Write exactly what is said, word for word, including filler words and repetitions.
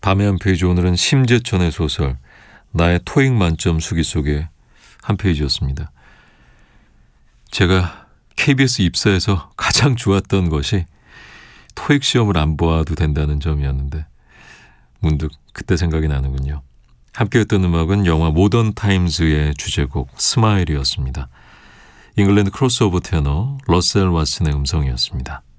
밤의 한 페이지, 오늘은 심재천의 소설 나의 토익 만점 수기 속의 한 페이지였습니다. 제가 케이비에스 입사해서 가장 좋았던 것이 토익 시험을 안 보아도 된다는 점이었는데 문득 그때 생각이 나는군요. 함께했던 음악은 영화 모던 타임즈의 주제곡 스마일이었습니다. 잉글랜드 크로스오버 테너 러셀 왓슨의 음성이었습니다.